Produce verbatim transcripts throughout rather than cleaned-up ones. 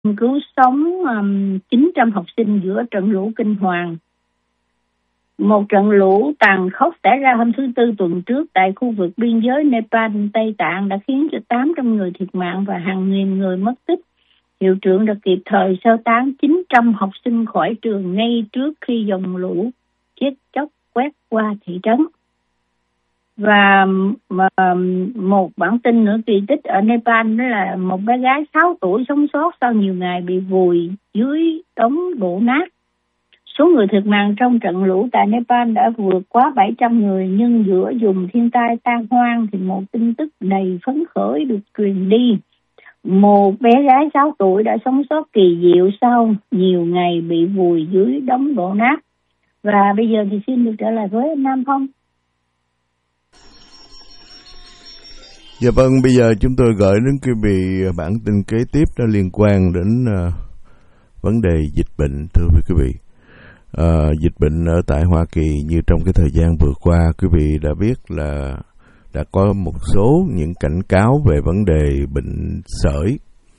cứu sống um, chín trăm học sinh giữa trận lũ kinh hoàng. Một trận lũ tàn khốc xảy ra hôm thứ Tư tuần trước tại khu vực biên giới Nepal, Tây Tạng đã khiến cho tám trăm người thiệt mạng và hàng nghìn người mất tích. Hiệu trưởng đã kịp thời sơ tán chín trăm học sinh khỏi trường ngay trước khi dòng lũ chết chóc quét qua thị trấn. Và một bản tin nữa kỳ tích ở Nepal đó là một bé gái sáu tuổi sống sót sau nhiều ngày bị vùi dưới đống đổ nát. Số người thiệt mạng trong trận lũ tại Nepal đã vượt quá bảy trăm người, nhưng giữa vùng thiên tai tan hoang thì một tin tức đầy phấn khởi được truyền đi. Một bé gái sáu tuổi đã sống sót kỳ diệu sau nhiều ngày bị vùi dưới đống đổ nát. Và bây giờ thì xin được trở lại với anh Nam Phong. Dạ vâng, bây giờ chúng tôi gửi đến quý vị bản tin kế tiếp đó liên quan đến uh, vấn đề dịch bệnh, thưa quý vị. Uh, dịch bệnh ở tại Hoa Kỳ như trong cái thời gian vừa qua, quý vị đã biết là đã có một số những cảnh cáo về vấn đề bệnh sởi.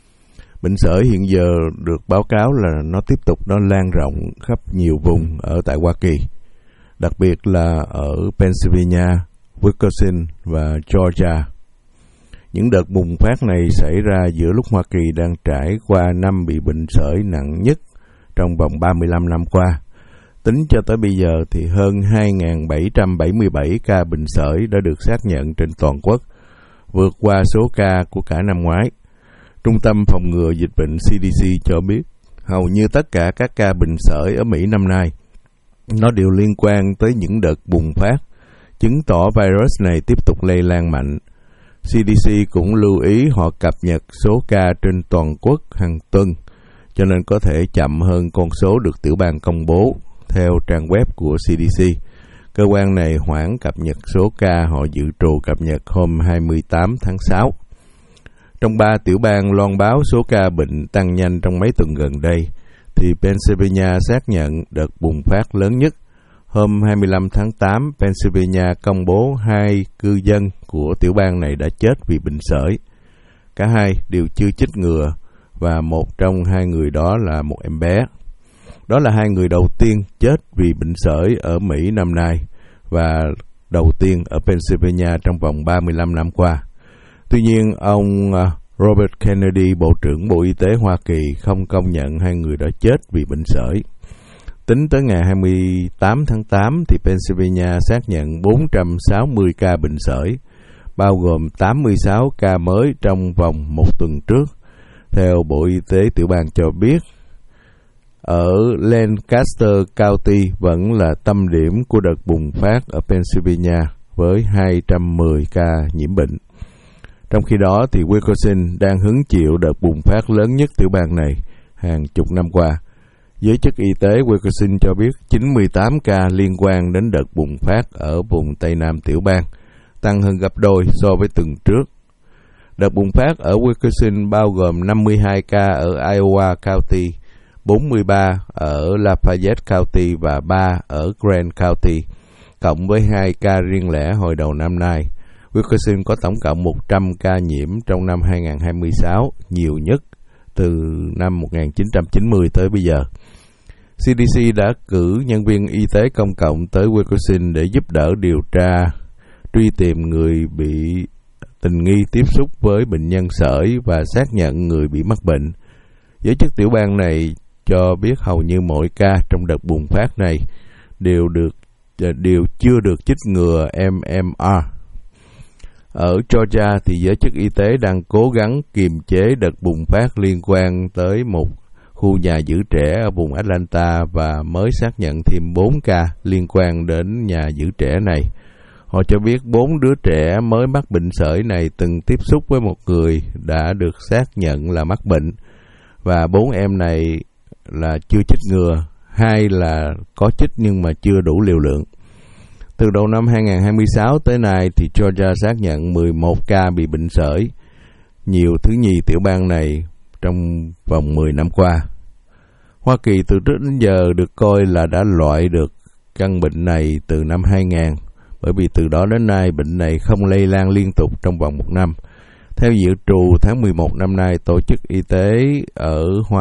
Bệnh sởi hiện giờ được báo cáo là nó tiếp tục nó lan rộng khắp nhiều vùng ở tại Hoa Kỳ, đặc biệt là ở Pennsylvania, Wisconsin và Georgia. Những đợt bùng phát này xảy ra giữa lúc Hoa Kỳ đang trải qua năm bị bệnh sởi nặng nhất trong vòng ba mươi lăm năm qua. Tính cho tới bây giờ thì hơn hai nghìn bảy trăm bảy mươi bảy ca bệnh sởi đã được xác nhận trên toàn quốc, vượt qua số ca của cả năm ngoái. Trung tâm Phòng ngừa Dịch bệnh C D C cho biết hầu như tất cả các ca bệnh sởi ở Mỹ năm nay nó đều liên quan tới những đợt bùng phát, chứng tỏ virus này tiếp tục lây lan mạnh. C D C cũng lưu ý họ cập nhật số ca trên toàn quốc hàng tuần, cho nên có thể chậm hơn con số được tiểu bang công bố. Theo trang web của C D C, cơ quan này hoãn cập nhật số ca họ dự trù cập nhật hôm hai mươi tám tháng sáu. Trong ba tiểu bang loan báo số ca bệnh tăng nhanh trong mấy tuần gần đây, thì Pennsylvania xác nhận đợt bùng phát lớn nhất. Hôm hai mươi lăm tháng tám, Pennsylvania công bố hai cư dân của tiểu bang này đã chết vì bệnh sởi. Cả hai đều chưa chích ngừa và một trong hai người đó là một em bé. Đó là hai người đầu tiên chết vì bệnh sởi ở Mỹ năm nay và đầu tiên ở Pennsylvania trong vòng ba mươi lăm năm qua. Tuy nhiên, ông Robert Kennedy, Bộ trưởng Bộ Y tế Hoa Kỳ, không công nhận hai người đó chết vì bệnh sởi. Tính tới ngày hai mươi tám tháng tám, thì Pennsylvania xác nhận bốn trăm sáu mươi ca bệnh sởi, bao gồm tám mươi sáu ca mới trong vòng một tuần trước. Theo Bộ Y tế tiểu bang cho biết, ở Lancaster County vẫn là tâm điểm của đợt bùng phát ở Pennsylvania với hai trăm mười ca nhiễm bệnh. Trong khi đó, thì Wisconsin đang hứng chịu đợt bùng phát lớn nhất tiểu bang này hàng chục năm qua. Giới chức y tế Wisconsin cho biết chín mươi tám ca liên quan đến đợt bùng phát ở vùng Tây Nam tiểu bang, tăng hơn gấp đôi so với tuần trước. Đợt bùng phát ở Wisconsin bao gồm năm mươi hai ca ở Iowa County, bốn mươi ba ở Lafayette County và ba ở Grant County, cộng với hai ca riêng lẻ hồi đầu năm nay. Wisconsin có tổng cộng một trăm ca nhiễm trong năm hai nghìn không trăm hai mươi sáu, nhiều nhất từ năm một nghìn chín trăm chín mươi tới bây giờ. C D C đã cử nhân viên y tế công cộng tới Wisconsin để giúp đỡ điều tra, truy tìm người bị tình nghi tiếp xúc với bệnh nhân sởi và xác nhận người bị mắc bệnh. Giới chức tiểu bang này cho biết hầu như mỗi ca trong đợt bùng phát này đều được đều chưa được chích ngừa M M R. Ở Georgia thì giới chức y tế đang cố gắng kiềm chế đợt bùng phát liên quan tới một khu nhà giữ trẻ ở vùng Atlanta và mới xác nhận thêm bốn ca liên quan đến nhà giữ trẻ này. Họ cho biết bốn đứa trẻ mới mắc bệnh sởi này từng tiếp xúc với một người đã được xác nhận là mắc bệnh, và bốn em này là chưa chích ngừa, hai là có chích nhưng mà chưa đủ liều lượng. Từ đầu năm hai nghìn không trăm hai mươi sáu tới nay thì Georgia xác nhận mười một ca bị bệnh sởi, nhiều thứ nhì tiểu bang này trong vòng mười năm qua. Hoa Kỳ từ trước đến giờ được coi là đã loại được căn bệnh này từ năm hai nghìn, bởi vì từ đó đến nay bệnh này không lây lan liên tục trong vòng một năm. Theo dự trù tháng mười một năm nay, Tổ chức Y tế ở Hoa